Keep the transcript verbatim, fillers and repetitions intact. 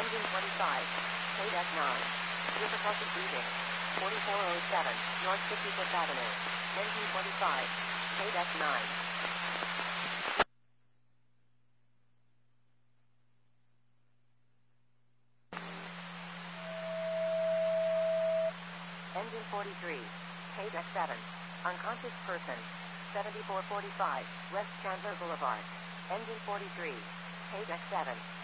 Engine twenty-five. K nine. Difficulty breathing. forty-four oh seven. North fifty-fifth Avenue. Engine twenty-five. K nine. Engine forty-three. K seven. Unconscious person. seventy-four forty-five. West Chandler Boulevard. Engine forty-three. K seven.